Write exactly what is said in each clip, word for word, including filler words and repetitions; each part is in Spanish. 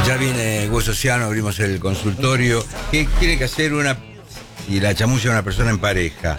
Ya viene Hugo Sociano, abrimos el consultorio. ¿Qué tiene que hacer una y la chamulla una persona en pareja?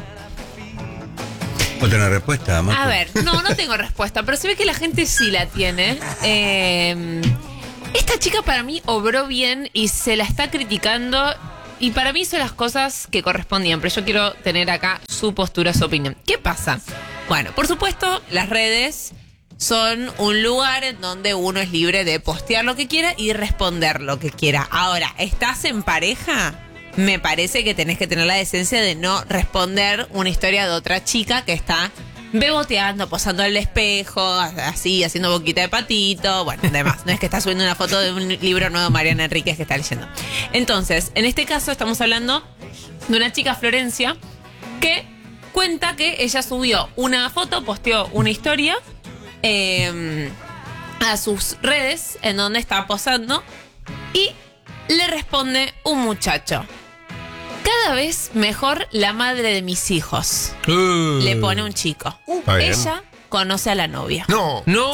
¿Vos tenés respuesta, Marco? A ver, no, no tengo respuesta, pero se ve que la gente sí la tiene. Eh, esta chica para mí obró bien y se la está criticando. Y para mí hizo las cosas que correspondían, pero yo quiero tener acá su postura, su opinión. ¿Qué pasa? Bueno, por supuesto, las redes son un lugar en donde uno es libre de postear lo que quiera y responder lo que quiera. Ahora, ¿estás en pareja? Me parece que tenés que tener la decencia de no responder una historia de otra chica que está beboteando, posando al espejo, así, haciendo boquita de patito, bueno, demás. No es que está subiendo una foto de un libro nuevo de Mariana Enríquez que está leyendo. Entonces, en este caso estamos hablando de una chica, Florencia, que cuenta que ella subió una foto, posteó una historia eh, a sus redes en donde está posando y le responde un muchacho. Cada vez mejor la madre de mis hijos. Uh, Le pone un chico. Ella conoce a la novia. No. No.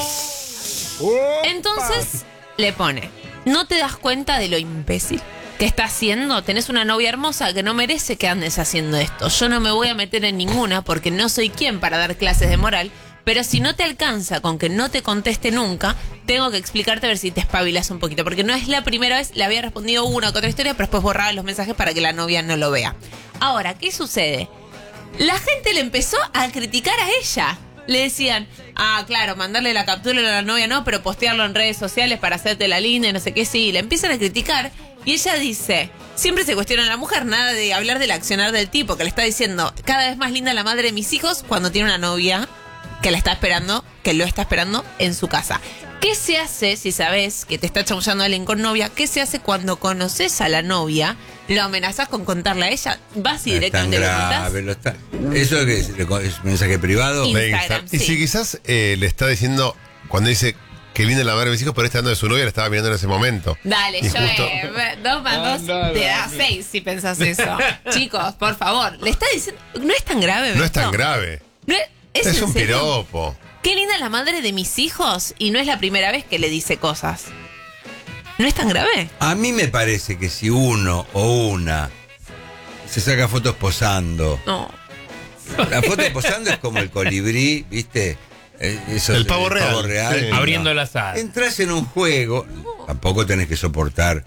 Entonces le pone, ¿no te das cuenta de lo imbécil que está haciendo? Tenés una novia hermosa que no merece que andes haciendo esto. Yo no me voy a meter en ninguna porque no soy quien para dar clases de moral. Pero si no te alcanza con que no te conteste nunca, tengo que explicarte a ver si te espabilas un poquito. Porque no es la primera vez, le había respondido una que otra historia, pero después borraba los mensajes para que la novia no lo vea. Ahora, ¿qué sucede? La gente le empezó a criticar a ella. Le decían, ah, claro, mandarle la captura a la novia no, pero postearlo en redes sociales para hacerte la linda y no sé qué, sí. Le empiezan a criticar y ella dice, siempre se cuestiona a la mujer, nada de hablar del accionar del tipo, que le está diciendo, cada vez más linda la madre de mis hijos cuando tiene una novia que la está esperando, que lo está esperando en su casa. ¿Qué se hace si sabes que te está chamullando alguien con novia? ¿Qué se hace cuando conoces a la novia? ¿Lo amenazas con contarle a ella? ¿Vas y No directamente es le tan contás? grave, lo está. ¿Eso que es, es mensaje privado? Instagram, Y sí. si quizás eh, le está diciendo, cuando dice que linda la madre de mis hijos, pero está hablando de su novia, la estaba mirando en ese momento. Dale, Y yo justo- eh, dos más dos No, no, te da no. seis si pensás eso. Chicos, por favor, le está diciendo, no es tan grave, No es Beto. tan grave. No es, ¿es Es en un serio? piropo. Qué linda la madre de mis hijos y no es la primera vez que le dice cosas. ¿No es tan grave? A mí me parece que si uno o una se saca fotos posando, No. la foto posando es como el colibrí, ¿viste? Eh, eso- El pavo real, sí. ¿no? Abriendo la sala. Entras en un juego, tampoco tenés que soportar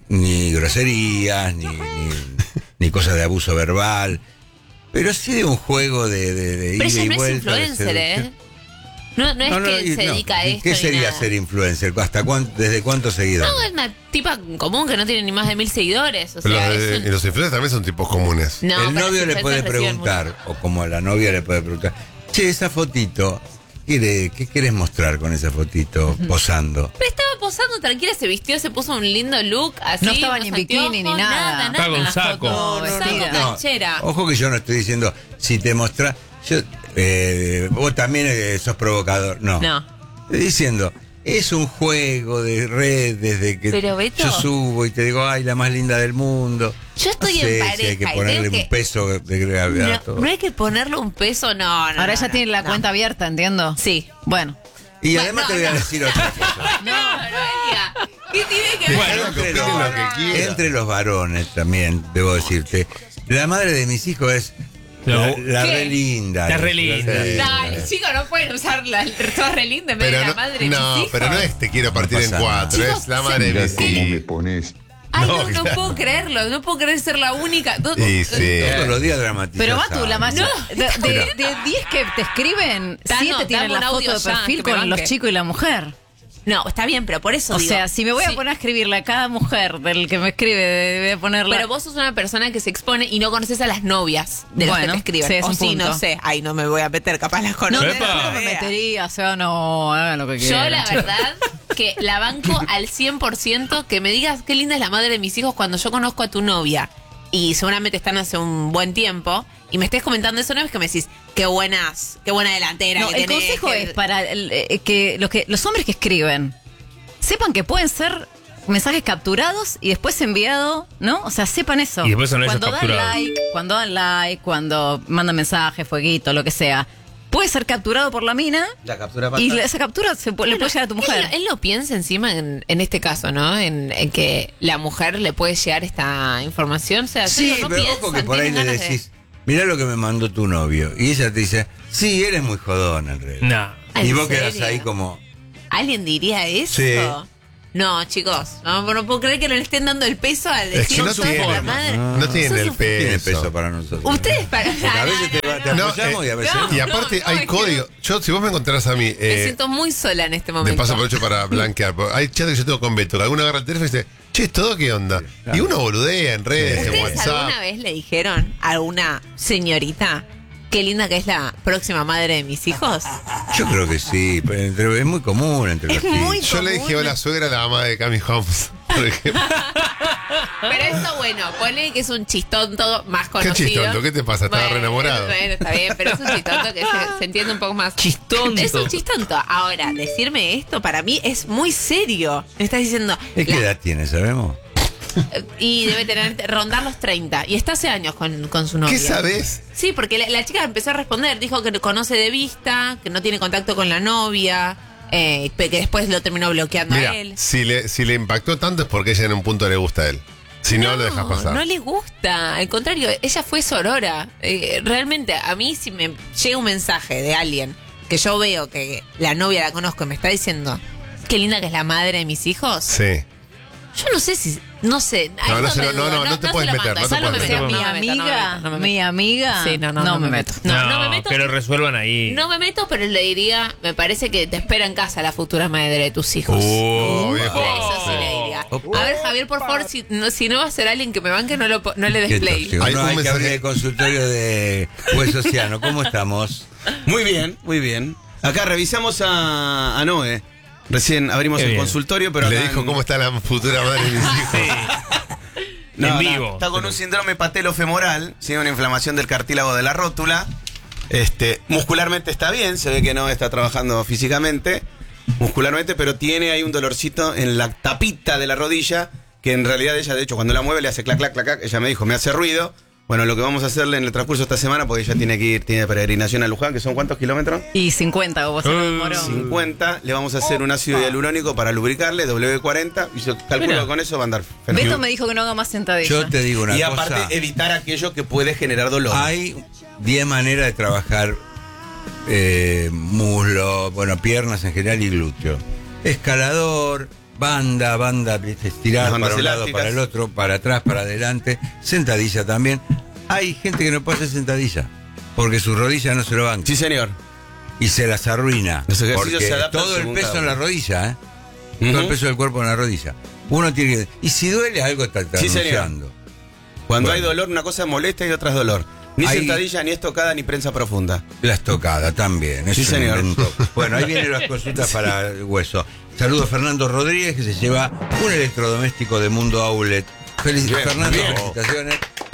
ni groserías, ni, ni, ni cosas de abuso verbal, pero sí de un juego de, de, de Pero ida ella y no es vuelta, de influencer, ¿eh? seducción. No, no es No, no, que y- se no. dedica a ¿Y esto. ¿Qué ni sería nada. ser influencer? ¿Hasta cuánto, ¿Desde cuántos seguidores? No, es una tipa común que no tiene ni más de mil seguidores. O Pero sea, los, es de- un- y los influencers también son tipos comunes. No, el pero novio los le puede influencers reciben preguntar, o como la novia le puede preguntar, che, esa fotito, ¿qué, quiere- qué quieres mostrar con esa fotito posando? Pero estaba posando tranquila, se vistió, se puso un lindo look, así. No estaba unos ni en bikini anteojos, ni nada. Nada, Estaba con nada. saco. No, Saco, vestida. canchera. Ojo que yo no estoy diciendo, si te mostrás, yo, eh, vos también eh, sos provocador, no. No. Estoy diciendo, es un juego de redes de que Pero, Beto. yo subo y te digo, ay, la más linda del mundo. Yo estoy No en sé pareja si hay que y ponerle tengo un que- peso de gravedad a No, todo. no hay que ponerle un peso, no, no. Ahora no, ella no, tiene la no. cuenta abierta, entiendo. Sí. Bueno. Y Bueno, además no, te voy a no. decir otra cosa. No, Noelia. ¿Qué tiene que ver? Bueno, que entre, opinen los, lo que quieran. entre los varones también, debo decirte. La madre de mis hijos es la, No. la ¿Qué? re linda. La re linda. Dale, chicos, no pueden usar la sos re linda en vez de Pero la no, madre de no, mis hijos. pero no es te quiero partir No en pasa cuatro, nada. es la madre de Mira mis cómo me hijos. pones. Ay, No, no, no, claro. puedo creerlo, no puedo creer ser la única. Do- Sí, sí. Todos los días dramatizas. Pero Matu, la mayor. No, de, de, de diez que te escriben, Tano, siete tienen dame un la audio foto de ya, perfil que me con los banque. chicos y la mujer. No, está bien, pero por eso O digo. sea, si me voy a Sí. poner a escribirle a cada mujer del que me escribe, voy a ponerle. Pero vos sos una persona que se expone y no conoces a las novias de los Bueno, que te escriben. sí, es o un sí, punto. no sé. Ay, no me voy a meter, capaz las No, conozco. te Epa. juro que me metería, o sea, no, hagan lo que Yo quieran. la che. verdad que la banco al cien por ciento que me digas qué linda es la madre de mis hijos cuando yo conozco a tu novia y seguramente están hace un buen tiempo y me estés comentando eso una vez que me decís qué buenas, qué buena delantera No, que el tenés, consejo que- es para el- eh, que, los que los hombres que escriben sepan que pueden ser mensajes capturados y después enviado, ¿no? O sea, sepan eso. Y después son esos cuando dan capturados. like, cuando dan like, cuando mandan mensajes, fueguito, lo que sea. puede ser capturado por la mina La captura y pasa. esa captura se pu- le puede llegar a tu mujer. Él, él lo piensa encima en, en este caso, ¿no? En, en que la mujer le puede llegar esta información. O sea, Sí, no pero piensan, ojo que por ahí tienen le ganas de- decís, mirá lo que me mandó tu novio. Y ella te dice, sí, eres muy jodón en realidad. No. Y ¿En vos quedás serio? ahí como, ¿Alguien diría eso? Sí. No, chicos, no, no puedo creer que no le estén dando el peso al Es decir que no sos la tienen, madre. no tienen Sos el un- tiene peso. peso para nosotros. Ustedes para Porque a veces te, va- te No, apoyamos eh, y a veces no. no. Y aparte no, hay es que código. Yo, si vos me encontrás a mí, Me eh, siento muy sola en este de momento. paso aprovecho para blanquear. porque Hay chat que yo tengo con Beto, que alguno agarra el teléfono y dice, che, ¿todo qué onda? claro. Y uno boludea en redes, en ¿Ustedes WhatsApp. alguna vez le dijeron a alguna señorita qué linda que es la próxima madre de mis hijos? Yo creo que sí, pero entre- es muy común entre Es los muy chicos. Yo le dije, hola suegra, la mamá de Cami Holmes. Por ejemplo. Pero esto, bueno, ponle que es un chistonto más ¿Qué conocido. chistonto? ¿Qué te pasa? Estaba Bueno, re enamorado. Bueno, está bien, pero es un chistonto que se, se entiende un poco más. Chistonto. Es un chistonto. Ahora, decirme esto para mí es muy serio. Me estás diciendo. ¿De qué la- edad tiene, sabemos? Y debe tener rondar los treinta. Y está hace años con, con su novia. ¿Qué sabés? Sí, porque la, la chica empezó a responder. Dijo que conoce de vista, que no tiene contacto con la novia, eh, que después lo terminó bloqueando Mira, a él. si le, si le impactó tanto es porque ella en un punto le gusta a él. Si no, lo dejas pasar. No le gusta. Al contrario, ella fue sorora. Eh, realmente, a mí si me llega un mensaje de alguien que yo veo que la novia la conozco y me está diciendo qué linda que es la madre de mis hijos, Sí. yo no sé si... No sé. ahí No, es no se donde lo- no, dudo. no, no te puedes se lo meter, mando, no te ya puedes me meter. meto, mi no me meto, no me amiga, meto, no me meto. mi amiga, Sí, no, no, no me meto. No, no me meto. Que lo resuelvan ahí. No me meto, pero le diría, me parece que te espera en casa la futura madre de tus hijos. Oh, viejo. Eso sí le diría. A ver, Javier, por favor, si no, si no va a ser alguien que me banque, no, lo, po- no le des Qué play. tóxico. Hay No un hay que mensaje- abrir el consultorio de Hueso Ciano. ¿Cómo estamos? Muy bien, muy bien. Acá revisamos a, a Noé. Recién abrimos Qué el bien. consultorio, pero Le acá dijo en- cómo está la futura madre de mis hijos. No, en no, vivo. está con un síndrome patelofemoral, ¿sí? Una inflamación del cartílago de la rótula. Este, muscularmente está bien, se ve que no está trabajando físicamente, muscularmente, pero tiene ahí un dolorcito en la tapita de la rodilla, que en realidad ella, de hecho, cuando la mueve le hace clac, clac, clac, clac. Ella me dijo, me hace ruido. Bueno, lo que vamos a hacerle en el transcurso de esta semana, porque ella tiene que ir, tiene peregrinación a Luján, que son ¿cuántos kilómetros? Y cincuenta, como se Uh, demoró. cincuenta, le vamos a hacer un ácido hialurónico para lubricarle, W cuarenta, y yo calculo Mira. que con eso va a andar Beto fenomenal. me dijo que no haga más sentadilla. Yo te digo una Y cosa. aparte evitar aquello que puede generar dolor. Hay diez maneras de trabajar eh, muslo, bueno, piernas en general y glúteo. Escalador, banda, banda, ¿viste? estirar Las bandas para un lado, elásticas. para el otro, para atrás, para adelante. Sentadilla también. Hay gente que no puede hacer sentadilla porque sus rodillas no se lo van Sí, señor. y se las arruina. Los ejercicios Porque se adaptan todo el según peso cada en la uno. rodilla, ¿eh? Ujú. Todo el peso del cuerpo en la rodilla. Uno tiene que... Y si duele, algo está, está Sí, señor. anunciando. Cuando Bueno. hay dolor, una cosa es molesta y otra es dolor. Ni Hay- sentadilla, ni estocada, ni prensa profunda. La estocada también. Es Sí, un señor. invento. Bueno, ahí vienen las consultas para el hueso. Saludo a Fernando Rodríguez, que se lleva un electrodoméstico de Mundo Outlet. Felici- Bien, Fernando, bien. felicitaciones.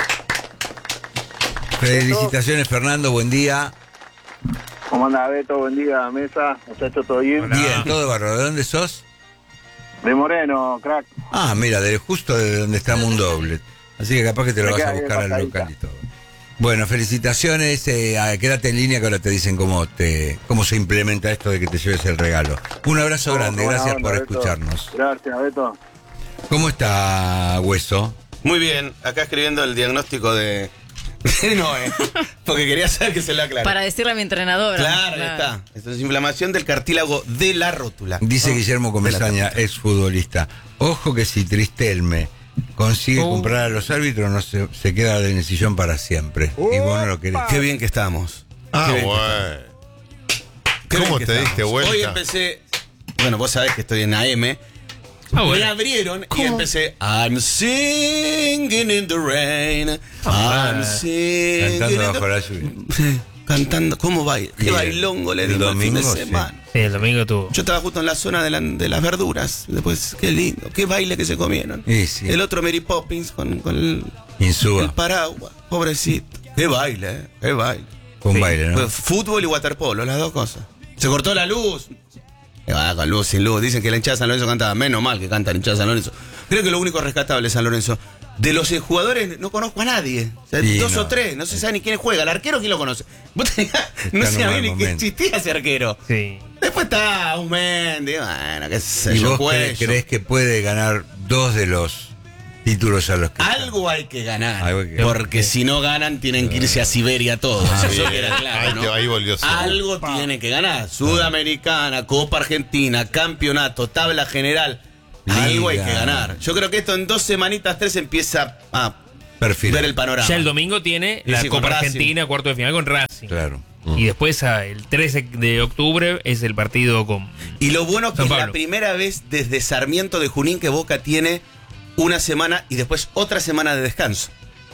Felicitaciones, Fernando, buen día. ¿Cómo anda, Beto? Buen día, mesa. Muchachos, ¿todo bien? Hola. Bien, todo barro. ¿De dónde sos? De Moreno, crack. Ah, mira, de justo de donde está Mundo Outlet. Así que capaz que te lo Me vas a queda bien buscar al pasadita. local y todo. Bueno, felicitaciones. Eh, ah, quédate en línea que ahora te dicen cómo te cómo se implementa esto de que te lleves el regalo. Un abrazo grande, Buena gracias onda, por Beto. escucharnos. Gracias, Beto. ¿Cómo está, Hueso? Muy bien, acá escribiendo el diagnóstico de, de Noé. Porque quería saber que se lo aclare. Para decirle a mi entrenadora. Claro, ya está. Esto es inflamación del cartílago de la rótula. Dice Oh, Guillermo Comesaña, de la ex futbolista. Ojo que si Tristelme consigue Oh. comprar a los árbitros, no se, se queda en el sillón para siempre. Y vos no lo querés. Qué bien que estamos. Ah, Qué bien que bueno. Qué ¿Cómo bien que te estamos. diste vuelta? Hoy empecé. Bueno, vos sabés que estoy en A M. Ah, bueno. Me abrieron y empecé. I'm singing in the rain. Ah, I'm singing Cantando in bajo the... la lluvia. Sí, cantando. ¿Cómo baila? Y Qué el- bailongo le el dimos el fin de domingo, sí. semana. Sí, el domingo tuvo. Yo estaba justo en la zona de, la- de las verduras. Después, qué lindo. Qué baile que se comieron. Y sí. El otro Mary Poppins con, con el, Insúa. el paraguas. Pobrecito. Qué baile, eh. Qué baile. Fue un Sí. baile, ¿no? Fue fútbol y waterpolo, las dos cosas. Se cortó la luz. Eh, va, con luz, sin luz. Dicen que la hinchada de San Lorenzo cantaba. Menos mal que canta la hinchada de San Lorenzo. Creo que lo único rescatable de San Lorenzo. de los eh, jugadores no conozco a nadie. O sea, Sí, dos no. o tres, no se sabe ni quién juega. El arquero, ¿quién lo conoce? Vos tenías- no Está en un sabía mal ni que momento. existía ese arquero. Sí. Después está un Mendy, bueno, qué sé ¿Y yo, vos Cuello. crees, crees que puede ganar dos de los títulos a los que Algo hay que ganar. Algo hay que porque si no ganan, tienen que irse a Siberia todos. Ah, Eso bien. queda claro, Ahí ¿no? te- ahí volvió Seba. Algo tiene que ganar. Sudamericana, Copa Argentina, campeonato, tabla general. Liga. Algo hay que ganar. Yo creo que esto en dos semanitas, tres empieza a perfil? ver el panorama. Ya el domingo tiene Y la sí, con Copa Racing. Argentina, cuarto de final con Racing. Claro. Y después ah, el trece de octubre es el partido con... Y lo bueno que San es la Pablo. primera vez desde Sarmiento de Junín que Boca tiene una semana y después otra semana de descanso.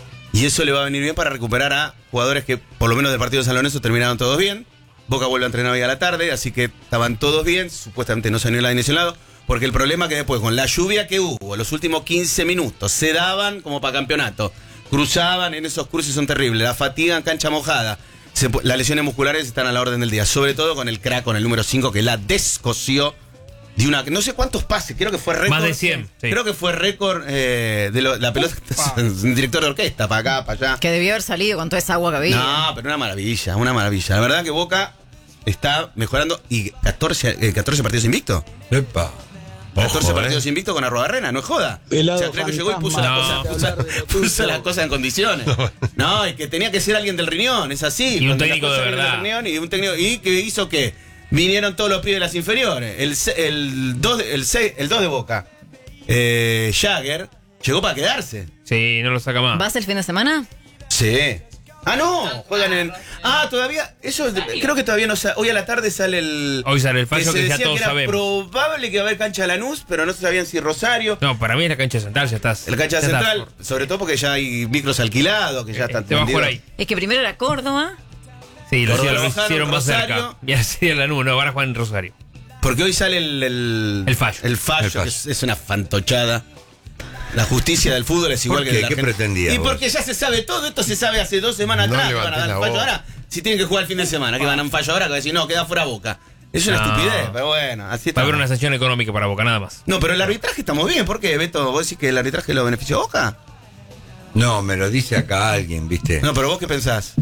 Y eso le va a venir bien para recuperar a jugadores que, por lo menos del partido de San Lorenzo, terminaron todos bien. Boca vuelve a entrenar hoy a la tarde, así que estaban todos bien. Supuestamente no salió el adicionado. Porque el problema que después, con la lluvia que hubo, los últimos quince minutos, se daban como para campeonato. Cruzaban, en esos cruces son terribles. La fatiga en cancha mojada. Se pu- las lesiones musculares están a la orden del día. Sobre todo con el crack, con el número cinco, que la descosió de una... No sé cuántos pases, creo que fue récord. Más de cien, sí. Creo que fue récord eh, de lo- la pelota. Un director de orquesta, para acá, para allá. Que debió haber salido con toda esa agua que había. No, pero una maravilla, una maravilla. La verdad que Boca está mejorando. Y catorce, eh, catorce partidos invicto. Epa. catorce Ojo, partidos eh. invicto con Arrobarrena, no es joda. Pelado O sea, creo que llegó y puso, fantasma. las, No. cosas, puso, puso las cosas en condiciones. No, y que tenía que ser alguien del riñón, es así. Y un Cuando las técnico cosas de vienen verdad. del riñón y un técnico, y que hizo que vinieron todos los pibes de las inferiores. El se- el dos de- el seis- el dos de Boca, eh, Jagger, llegó para quedarse. Sí, no lo saca más. ¿Vas el fin de semana? Sí. Ah, no, juegan en... Ah, todavía, eso es de- creo que todavía no sa- hoy a la tarde sale el... Hoy sale el fallo se que ya decía todos que era sabemos. probable que iba a haber cancha de Lanús, pero no se sabían si Rosario. No, para mí es la cancha central, ya estás. El cancha ya estás. central, sobre todo porque ya hay micros alquilados, que ya están Te va a jugar vendidos. ahí. Es que primero era Córdoba. Sí, lo Córdoba, hicieron, lo Lozano, hicieron más Rosario. cerca. Y así en la nube, no, van a jugar en Rosario. Porque hoy sale el... El, El fallo. El fallo, El fallo. que es, es una fantochada. La justicia del fútbol es igual ¿Por que qué? la ¿Qué Argentina. pretendías Y vos? porque ya se sabe todo, esto se sabe hace dos semanas No atrás. Que van a levantes dar la el fallo voz. ahora. Si tienen que jugar el fin de semana, que van a un fallo ahora, que va a decir, no, queda fuera Boca. Es una No. estupidez, pero bueno, así Va a está. haber una sanción económica para Boca, nada más. No, pero el arbitraje estamos bien. ¿Por qué, Beto? ¿Vos decís que el arbitraje lo benefició a Boca? No, me lo dice acá alguien, ¿viste? No, pero vos qué pensás.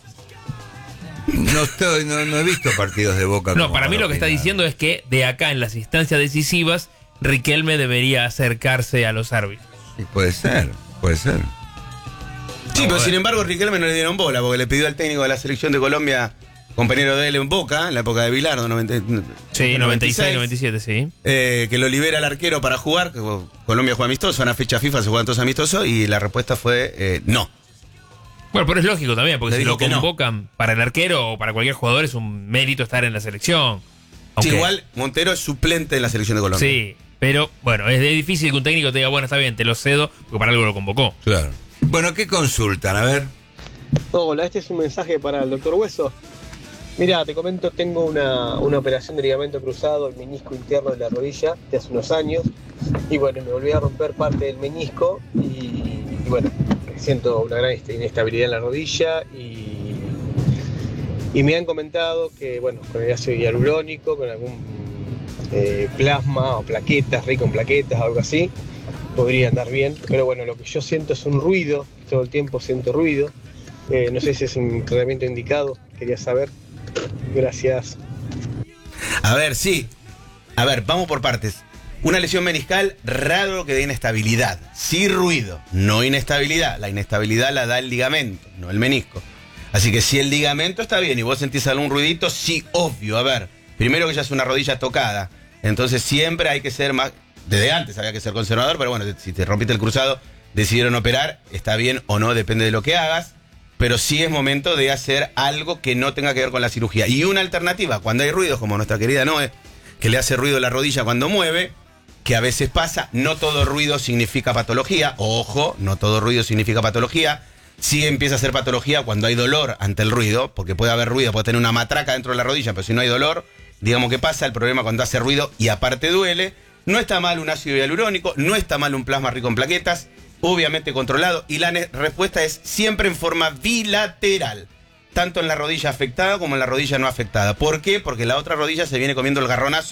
No estoy, no, no he visto partidos de Boca. No, como para mí lo que está opinar. diciendo es que de acá en las instancias decisivas, Riquelme debería acercarse a los árbitros. Sí, puede ser, puede ser. Sí, pero bueno. sin embargo Riquelme no le dieron bola porque le pidió al técnico de la selección de Colombia, compañero de él en Boca, en la época de Bilardo, noventa, Sí, noventa y seis, noventa y siete, sí. eh, que lo libera al arquero para jugar. Que Colombia juega amistoso, una fecha FIFA se juegan todos amistosos y la respuesta fue eh, no. Bueno, pero es lógico también, porque Le si dijo lo que no. convocan para el arquero o para cualquier jugador es un mérito estar en la selección. Sí, Aunque- igual Montero es suplente en la selección de Colombia. Sí, pero bueno, es difícil que un técnico te diga, bueno, está bien, te lo cedo, porque para algo lo convocó. Claro. Bueno, ¿qué consultan? A ver. Hola, este es un mensaje para el doctor Hueso. Mira, te comento, tengo una, una operación de ligamento cruzado, el menisco interno de la rodilla, de hace unos años. Y bueno, me volví a romper parte del menisco y, y bueno, siento una gran inestabilidad en la rodilla y, y me han comentado que, bueno, con el ácido hialurónico, con algún eh, plasma o plaquetas, rico en plaquetas, algo así, podría andar bien. Pero bueno, lo que yo siento es un ruido, todo el tiempo siento ruido. Eh, no sé si es un tratamiento indicado, quería saber. Gracias. A ver, sí. A ver, vamos por partes. Una lesión meniscal, raro que dé inestabilidad. Sí ruido, no inestabilidad. La inestabilidad la da el ligamento, no el menisco. Así que si el ligamento está bien y vos sentís algún ruidito, sí, obvio. A ver, primero que ya es una rodilla tocada. Entonces siempre hay que ser más... Desde antes había que ser conservador, pero bueno, si te rompiste el cruzado, decidieron operar, está bien o no, depende de lo que hagas. Pero sí es momento de hacer algo que no tenga que ver con la cirugía. Y una alternativa, cuando hay ruidos, como nuestra querida Noé, que le hace ruido la rodilla cuando mueve, que a veces pasa, no todo ruido significa patología. Ojo, no todo ruido significa patología. Sí empieza a ser patología cuando hay dolor ante el ruido, porque puede haber ruido, puede tener una matraca dentro de la rodilla, pero si no hay dolor, digamos que pasa. El problema cuando hace ruido y aparte duele. No está mal un ácido hialurónico, no está mal un plasma rico en plaquetas, obviamente controlado, y la ne- respuesta es siempre en forma bilateral, tanto en la rodilla afectada como en la rodilla no afectada. ¿Por qué? Porque la otra rodilla se viene comiendo el garronazo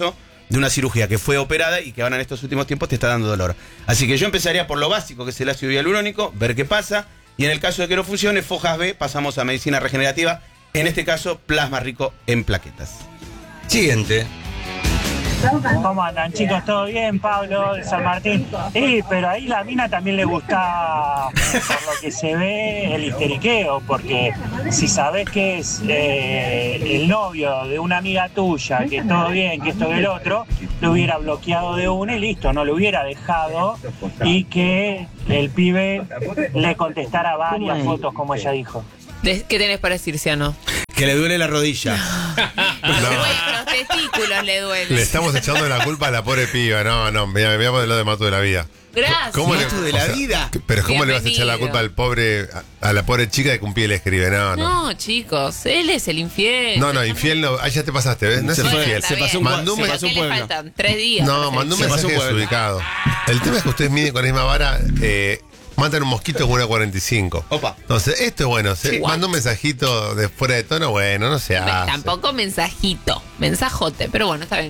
de una cirugía que fue operada y que ahora en estos últimos tiempos te está dando dolor. Así que yo empezaría por lo básico, que es el ácido hialurónico, ver qué pasa, y en el caso de que no funcione, Fojas B, pasamos a medicina regenerativa, en este caso, plasma rico en plaquetas. Siguiente. ¿Cómo andan, chicos? ¿Todo bien? Pablo de San Martín. Sí, pero ahí la mina también le gusta, por lo que se ve, el histeriqueo, porque si sabés que es eh, el novio de una amiga tuya, que todo bien, que esto y el otro, lo hubiera bloqueado de una y listo, no lo hubiera dejado, y que el pibe le contestara varias fotos, como ella dijo. ¿Qué tenés para decir, Ciano? Que le duele la rodilla. No. Los testículos le duelen. Le estamos echando la culpa a la pobre piba. No, no, me voy a poner lo de Mato de la Vida. Gracias. ¿Cómo Mato le, de la o sea, vida. Pero ¿cómo Bienvenido. le vas a echar la culpa al pobre, a, a la pobre chica de que un pie le escribe? No, no. No, chicos, él es el infiel. No, no, infiel no. Ah, ya te pasaste, ¿ves? No es Se fue, infiel. se pasó un Mandó un se me- pasó un ¿Qué le pueblo. faltan? Tres días. No, para mandó un ser- Se pasó mensaje un pueblo. desubicado. El tema es que ustedes miden con la misma vara, eh, matan un mosquito con una cuarenta y cinco. Opa. Entonces, esto es bueno. Se Sí. mandó un mensajito de fuera de tono, bueno, no se Me- hace. Tampoco mensajito, mensajote, pero bueno, está bien.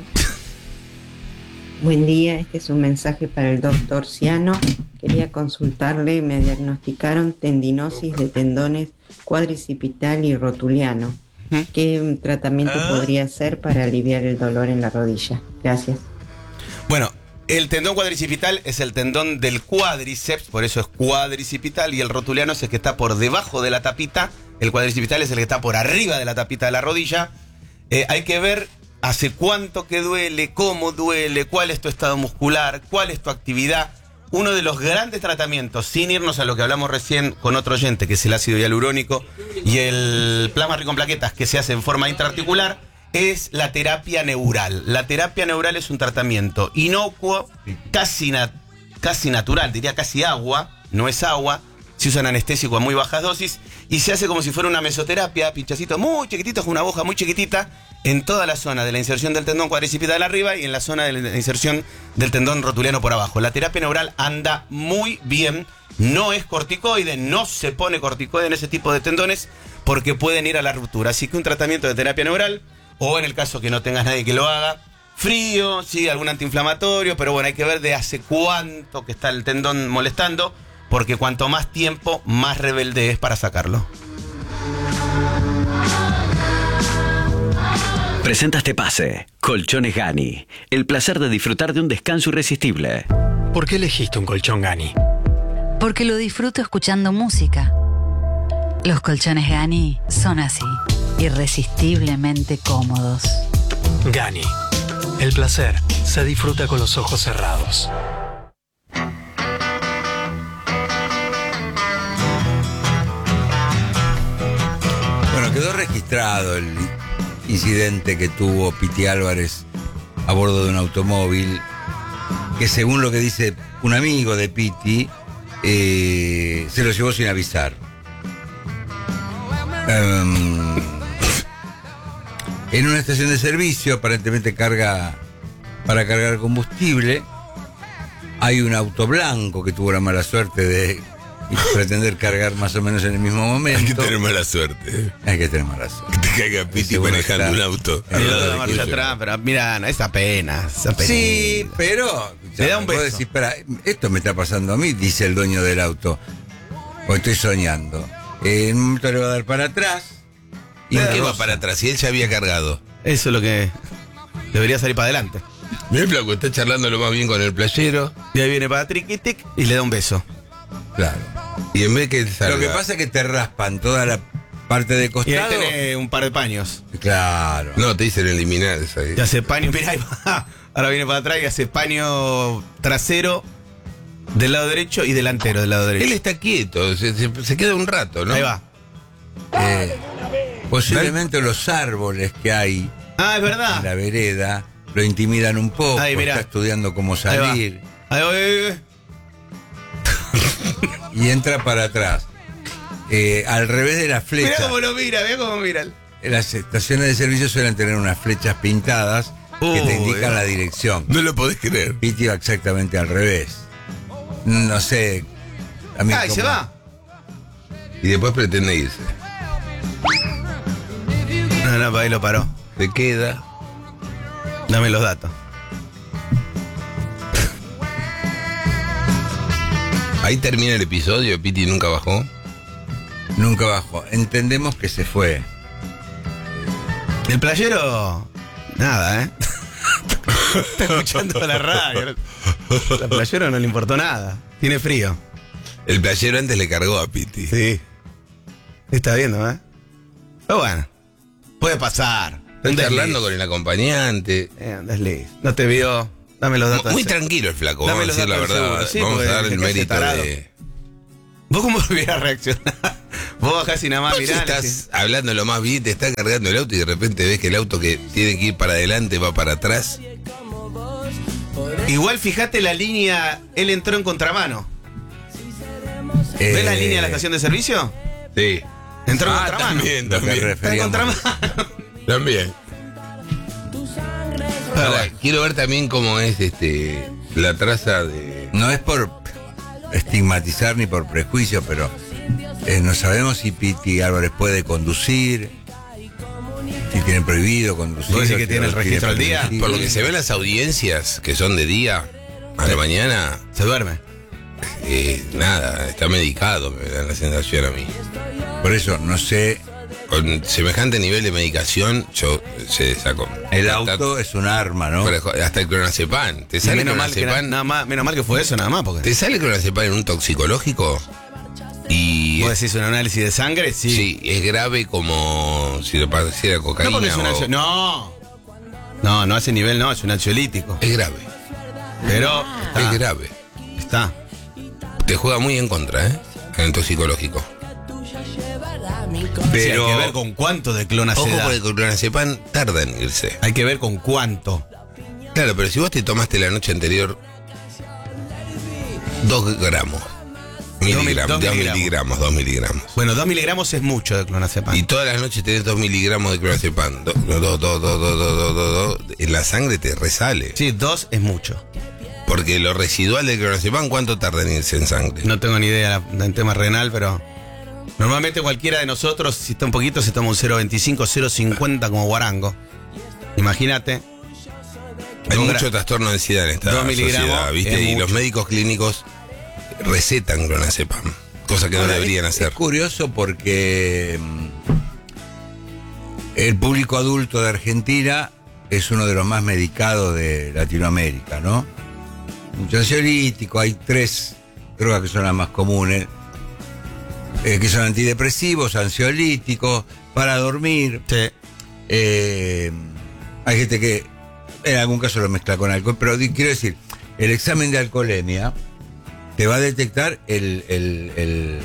Buen día, este es un mensaje para el doctor Ciano. Quería consultarle, me diagnosticaron tendinosis de tendones cuadricipital y rotuliano. ¿Qué tratamiento podría hacer para aliviar el dolor en la rodilla? Gracias. Bueno, el tendón cuadricipital es el tendón del cuádriceps, por eso es cuadricipital, y el rotuliano es el que está por debajo de la tapita. El cuadricipital es el que está por arriba de la tapita de la rodilla. Eh, hay que ver hace cuánto que duele, cómo duele, cuál es tu estado muscular, cuál es tu actividad. Uno de los grandes tratamientos, sin irnos a lo que hablamos recién con otro oyente, que es el ácido hialurónico y el plasma rico en plaquetas, que se hace en forma intraarticular, es la terapia neural. La terapia neural es un tratamiento inocuo, casi, nat- casi natural, diría casi agua, no es agua. Se usan anestésicos a muy bajas dosis y se hace como si fuera una mesoterapia, pinchacitos muy chiquititos con una aguja muy chiquitita en toda la zona de la inserción del tendón cuadricipital arriba y en la zona de la inserción del tendón rotuliano por abajo. La terapia neural anda muy bien, no es corticoide, no se pone corticoide en ese tipo de tendones porque pueden ir a la ruptura. Así que un tratamiento de terapia neural, o en el caso que no tengas nadie que lo haga, frío, sí, algún antiinflamatorio, pero bueno, hay que ver de hace cuánto que está el tendón molestando, porque cuanto más tiempo, más rebelde es para sacarlo. Presenta este pase. Colchones Gani. El placer de disfrutar de un descanso irresistible. ¿Por qué elegiste un colchón Gani? Porque lo disfruto escuchando música. Los colchones Gani son así, irresistiblemente cómodos. Gani. El placer se disfruta con los ojos cerrados. Bueno, quedó registrado el incidente que tuvo Piti Álvarez a bordo de un automóvil, que según lo que dice un amigo de Piti, eh, se lo llevó sin avisar. Um, en una estación de servicio, aparentemente carga para cargar combustible, hay un auto blanco que tuvo la mala suerte de pretender cargar más o menos en el mismo momento. Hay que tener mala suerte. Hay que tener mala suerte. Que te caiga Piti manejando un auto. Le da la marcha atrás, pero mira, no, es apenas. Es apenas. Sí, pero Le da un puedo beso. decir, espera, esto me está pasando a mí, dice el dueño del auto. O estoy soñando. Eh, en un momento le va a dar para atrás. Y ¿Qué rosa. va para atrás? Si él ya había cargado. Eso es lo que debería salir para adelante. Mira, flaco, está charlando lo más bien con el playero. Y ahí viene para triquitic y le da un beso. Claro. Y en vez que salga. Lo que pasa es que te raspan toda la parte de Y costado. ahí tenés un par de paños. Claro. No, te dicen eliminar esa ahí. Y hace paño, mira, ahí va. Ahora viene para atrás y hace paño trasero del lado derecho y delantero del lado derecho. Él está quieto, se, se- se queda un rato, ¿no? Ahí va. Eh, posiblemente los árboles que hay Ah, es en verdad. la vereda lo intimidan un poco. Ahí, mirá. Está estudiando cómo Ahí va. salir. Ahí va, ahí va. Y entra para atrás. Eh, al revés de las Mirá flechas. cómo lo mira, mirá cómo mira. Las estaciones de servicio suelen tener unas flechas pintadas que te Uy, indican eh. la dirección. No lo podés creer. Piti va exactamente al revés. No sé. A mí Ah, y se como- va. Y después pretende irse. No, no, ahí lo paró. Se queda. Dame los datos. Ahí termina el episodio, Piti nunca bajó. Nunca bajó. Entendemos que se fue. El playero, nada, ¿eh? Está escuchando la radio. El playero no le importó nada. Tiene frío. El playero antes le cargó a Piti. Sí. Está viendo, ¿eh? Pero bueno, puede pasar. Está charlando con el acompañante. Eh, un desliz. No te vio. Dame los datos. Muy tranquilo el flaco, Dame vamos a decir la verdad. Sí, vamos a dar el mérito tarado. de... ¿Vos cómo hubieras reaccionado? Vos bajás y nada más mirás. Estás sí. hablando lo más bien, te está cargando el auto y de repente ves que el auto que tiene que ir para adelante va para atrás. Igual fíjate la línea, él entró en contramano. Eh, ¿Ves la línea de la estación de servicio? Sí. Entró en Ah, contramano. también, también. Está en contramano. También. Ahora, quiero ver también cómo es este la traza de... No es por estigmatizar ni por prejuicio, pero eh, no sabemos si Piti Álvarez puede conducir, si tiene prohibido conducir. ¿Vos decís que tiene el registro al día? Por lo que se ve en las audiencias, que son de día, a la mañana... Se duerme. Eh, nada, está medicado, me da la sensación a mí. Por eso, no sé... Con semejante nivel de medicación, yo se saco. El auto es un arma, ¿no? Hasta el clonazepam. ¿Te sale menos, mal que clonazepam? nada más, menos mal que fue eso, nada más. Porque... ¿Te sale clonazepam en un toxicológico? Y ¿Vos decís un análisis de sangre? Sí. Sí, es grave como si lo pareciera cocaína. No, porque es un o... anxio... No. No, no a ese nivel no, es un ansiolítico. Es grave. Pero está. Es grave. Está. Te juega muy en contra, ¿eh? En el toxicológico. Pero sí, hay que ver con cuánto de clonazepam. Ojo, porque el clonazepam tarda en irse. Hay que ver con cuánto. Claro, pero si vos te tomaste la noche anterior dos gramos, miligramos, dos, dos miligramos. miligramos, dos miligramos. Bueno, dos miligramos es mucho de clonazepam. Y todas las noches tenés dos miligramos de clonazepam, dos, dos, dos, dos, dos, dos, dos, dos, dos, en la sangre te resale. Sí, dos es mucho. Porque lo residual del clonazepam, ¿cuánto tarda en irse en sangre? No tengo ni idea del tema renal, pero... Normalmente cualquiera de nosotros, si está un poquito, se toma un cero veinticinco, cero cincuenta como guarango. Imagínate. Hay mucho trastorno de ansiedad en esta sociedad, ¿viste? Y mucho. Los médicos clínicos recetan clonazepam, cosa que Ahora, no deberían es, hacer. Es curioso porque el público adulto de Argentina es uno de los más medicados de Latinoamérica, ¿no? Mucho ansiolítico, hay tres drogas que son las más comunes. Eh, que son antidepresivos, ansiolíticos, para dormir. Sí. Eh, hay gente que en algún caso lo mezcla con alcohol, pero quiero decir, el examen de alcoholemia te va a detectar el el, el,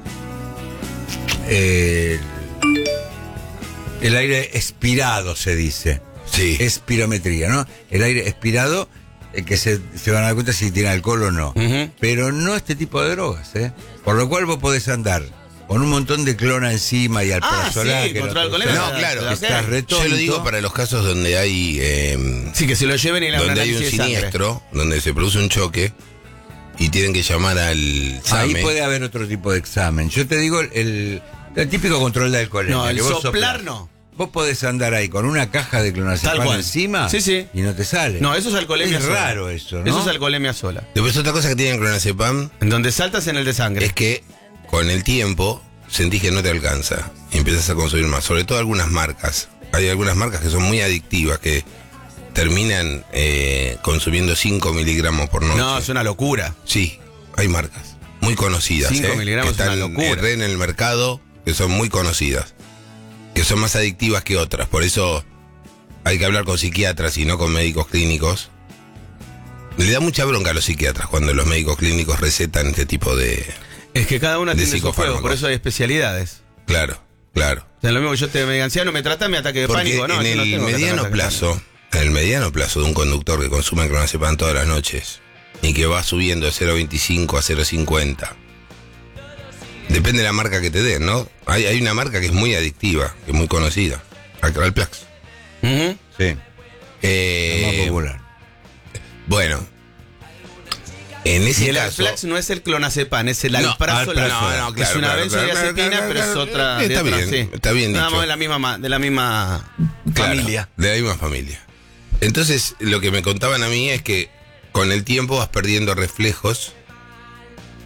el, el aire expirado, se dice. Sí. Espirometría, ¿no? El aire expirado, eh, que se, se van a dar cuenta si tiene alcohol o no. Uh-huh. Pero no este tipo de drogas, ¿eh? Por lo cual vos podés andar con un montón de clona encima y alprazolam. Ah, sí, que contra lo el que alcoholemia. No, claro, que estás retonto. Yo lo digo para los casos donde hay... Eh, sí, que se lo lleven y la donde hay un siniestro, donde se produce un choque y tienen que llamar al SAME. Ahí puede haber otro tipo de examen. Yo te digo el, el, el típico control de alcoholemia. No, el que vos soplar soplás. no. Vos podés andar ahí con una caja de clonazepam encima, sí, sí, y no te sale. No, eso es alcoholemia es sola. Es raro eso, ¿no? Eso es alcoholemia sola. Después otra cosa que tiene el clonazepam... En donde saltas en el de sangre. Es que con el tiempo sentís que no te alcanza y empiezas a consumir más. Sobre todo algunas marcas. Hay algunas marcas que son muy adictivas, que terminan eh, consumiendo cinco miligramos por noche. No, es una locura. Sí, hay marcas muy conocidas. cinco eh, miligramos que están es una locura. en el mercado, que son muy conocidas. Que son más adictivas que otras. Por eso hay que hablar con psiquiatras y no con médicos clínicos. Le da mucha bronca a los psiquiatras cuando los médicos clínicos recetan este tipo de... Es que cada uno de tiene su juego, por eso hay especialidades. Claro, claro. O sea, lo mismo que yo te me anciano, me tratás mi ataque de Porque pánico, ¿no? en yo no el tengo que mediano ataque plazo, en el mediano plazo de un conductor que consume clonazepam todas las noches y que va subiendo de cero veinticinco a cero cincuenta, depende de la marca que te den, ¿no? Hay, hay una marca que es muy adictiva, que es muy conocida, Alcalplax. Uh-huh. Sí. Eh, la más popular. Bueno, en ese y el caso... Alplax no es el clonazepam, es el No, alprazolam. no, no, claro, es una claro, benzodiazepina, claro, claro, pero claro, es otra... está de otra, bien, sí. está bien dicho. Vamos de la misma, de la misma Claro, familia. de la misma familia. Entonces, lo que me contaban a mí es que con el tiempo vas perdiendo reflejos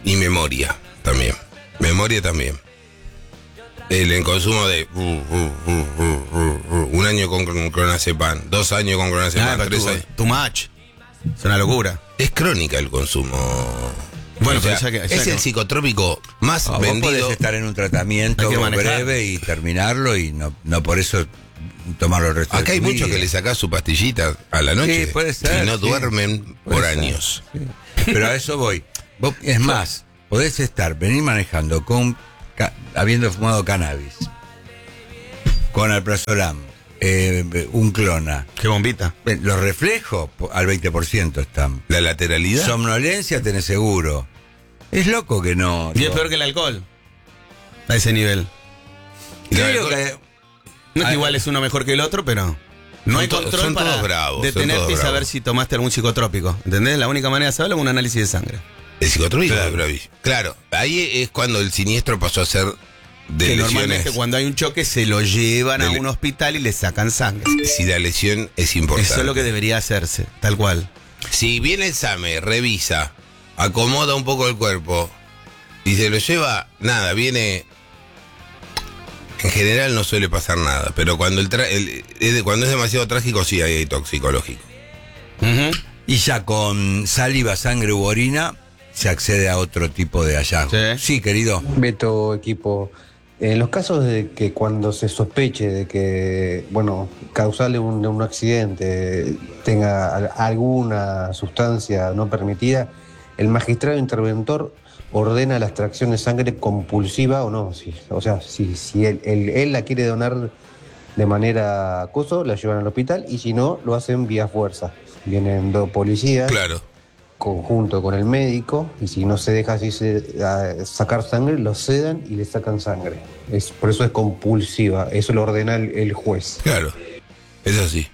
Y memoria también. Memoria también. El, el consumo de uh, uh, uh, uh, uh, uh, un año con, con clonazepam, dos años con clonazepam, Ah, tres too, años. too much. Es una locura. Es crónica el consumo. Bueno, O sea, pero ya que- ya es que- el psicotrópico más No, vos vendido. podés estar en un tratamiento Hay que manejar. breve y terminarlo y no, no por eso tomarlo el resto Acá de hay tu muchos vida. que le sacás su pastillita a la noche Sí, puede ser, y no sí. duermen Puede por ser, años. sí. Pero a eso voy. Vos- es más, podés estar, venir manejando con ca- habiendo fumado cannabis, con alprazolam, eh, un clona. Qué bombita. Eh, Los reflejos po- al veinte por ciento están. La lateralidad. Somnolencia tenés seguro. Es loco que no. Y es no- peor que el alcohol. A ese nivel. Creo que- No es Ah, que igual es uno mejor que el otro, pero no Son hay to- control son para todos bravos, son detenerte todos y saber bravos. si tomaste algún psicotrópico. ¿Entendés? La única manera de saberlo es un análisis de sangre. El psicotrópico Claro. es bravísimo. Claro, ahí es cuando el siniestro pasó a ser de Que lesiones. normalmente cuando hay un choque se lo llevan a de le- un hospital y le sacan sangre. Si la lesión es importante. Eso es lo que debería hacerse, tal cual. Si viene el SAME, revisa, acomoda un poco el cuerpo y se lo lleva, nada, viene. En general no suele pasar nada, pero cuando el, tra- el- es de- cuando es demasiado trágico, sí hay toxicológico. Y ya con saliva, sangre u orina se accede a otro tipo de hallazgo. Sí, querido. Beto, equipo. En los casos de que cuando se sospeche de que, bueno, causarle un, un accidente tenga al- alguna sustancia no permitida, el magistrado interventor ordena la extracción de sangre compulsiva o no. Si, o sea, si, si él, él- él la quiere donar de manera acoso, la llevan al hospital y si no, lo hacen vía fuerza. Vienen dos policías. Claro. Conjunto con el médico, y si no se deja así se- a sacar sangre, lo sedan y le sacan sangre. Es, por eso es compulsiva, eso lo ordena el, el juez. Claro, es así.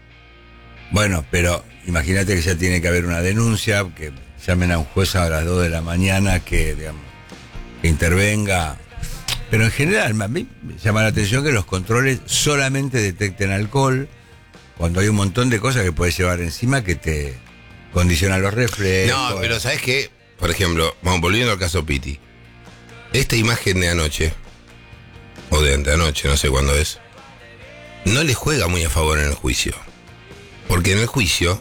Bueno, pero imagínate que ya tiene que haber una denuncia, que llamen a un juez a las dos de la mañana que, digamos, que intervenga. Pero en general, a mí me llama la atención que los controles solamente detecten alcohol, cuando hay un montón de cosas que puedes llevar encima que te condicionan los reflejos. No, pero ¿sabes qué? Por ejemplo, vamos volviendo al caso Pitti. Esta imagen de anoche, o de anteanoche, no sé cuándo es, no le juega muy a favor en el juicio. Porque en el juicio,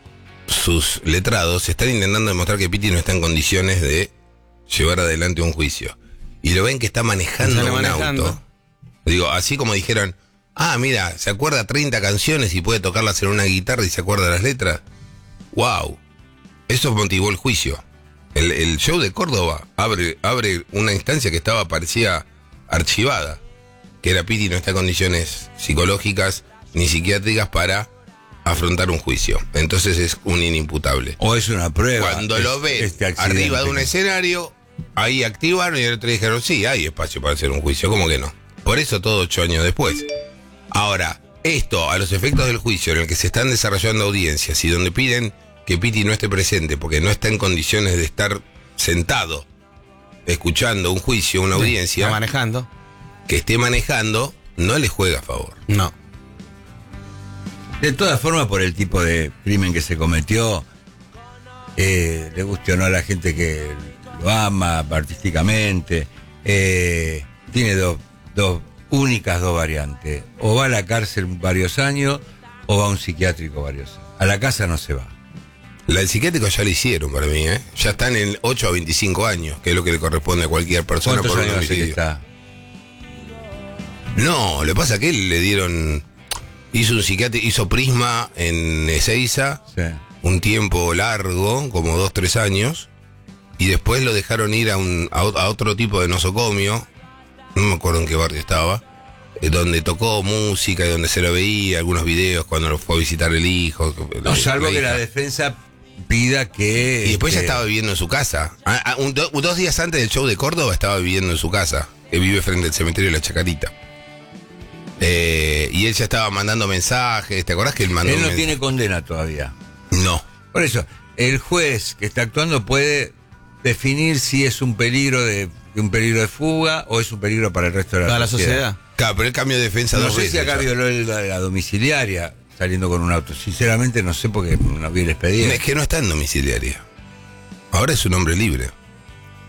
sus letrados están intentando demostrar que Pitti no está en condiciones de llevar adelante un juicio. Y lo ven que está manejando Sale un manejando. auto. Digo, así como dijeron, ah, mira, se acuerda treinta canciones y puede tocarlas en una guitarra y se acuerda las letras. ¡Wow! Eso motivó el juicio. El, el show de Córdoba abre, abre una instancia que estaba, parecía archivada. Que era Pitti no está en condiciones psicológicas ni psiquiátricas para afrontar un juicio. Entonces es un inimputable. O es una prueba. Cuando es- lo ven este accidente. arriba de un escenario, ahí activaron y el otro dijeron, sí, hay espacio para hacer un juicio. ¿Cómo que no? Por eso todo ocho años después. Ahora, esto a los efectos del juicio en el que se están desarrollando audiencias y donde piden que Pitti no esté presente porque no está en condiciones de estar sentado escuchando un juicio, una audiencia, Está manejando. que esté manejando, no le juega a favor. No. De todas formas, por el tipo de crimen que se cometió, eh, le guste o no a la gente que lo ama artísticamente, eh, tiene dos, dos únicas dos variantes. O va a la cárcel varios años o va a un psiquiátrico varios años. A la casa no se va. La del psiquiátrico ya lo hicieron para mí, ¿eh? Ya están en ocho a veinticinco años, que es lo que le corresponde a cualquier persona ¿Cuántos por un años hace que homicidio. está? No, le pasa que él le dieron. Hizo un psiquiátrico, hizo Prisma en Ezeiza, Sí. un tiempo largo, como dos, tres años, y después lo dejaron ir a, un, a, o- a otro tipo de nosocomio, no me acuerdo en qué barrio estaba, eh, donde tocó música y donde se lo veía, algunos videos cuando lo fue a visitar el hijo. No, salvo que la hija. defensa pida que... Y después ya este, estaba viviendo en su casa. Ah, ah, un- do- dos días antes del show de Córdoba estaba viviendo en su casa, que vive frente al cementerio de la Chacarita. Eh, y él ya estaba mandando mensajes. ¿Te acordás que él mandó Él un no mens- tiene condena todavía. No. Por eso, el juez que está actuando puede definir si es un peligro de, de un peligro de fuga o es un peligro para el resto de la, Para la sociedad. Claro, pero él cambió de defensa No dos sé veces. si acá ya. violó el- la, la domiciliaria saliendo con un auto. Sinceramente no sé porque no vi el expediente. Es que no está en domiciliaria. Ahora es un hombre libre.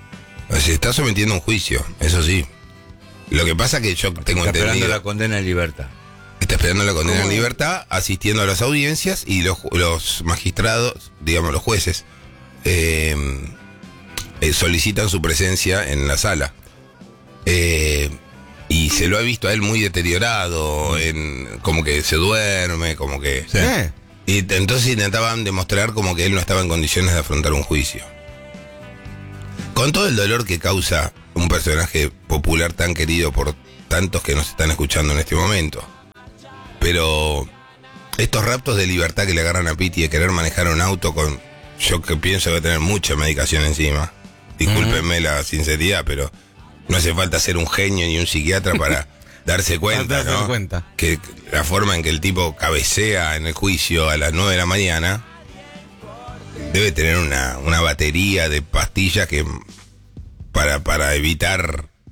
Se está sometiendo a un juicio, eso sí. Lo que pasa que yo tengo Está entendido... esperando la condena en libertad. Está esperando la condena en ¿Cómo? libertad, asistiendo a las audiencias y los, los magistrados, digamos los jueces, eh, eh, solicitan su presencia en la sala. Eh, y se lo ha visto a él muy deteriorado, en, como que se duerme, como que... Sí. Y t- entonces intentaban demostrar como que él no estaba en condiciones de afrontar un juicio. Con todo el dolor que causa un personaje popular tan querido por tantos que nos están escuchando en este momento. Pero estos raptos de libertad que le agarran a Piti de querer manejar un auto con... Yo que pienso que va a tener mucha medicación encima. Discúlpenme uh-huh. la sinceridad, pero no hace falta ser un genio ni un psiquiatra para darse cuenta, ¿no? cuenta. Que la forma en que el tipo cabecea en el juicio a las nueve de la mañana debe tener una, una batería de pastillas que para, para evitar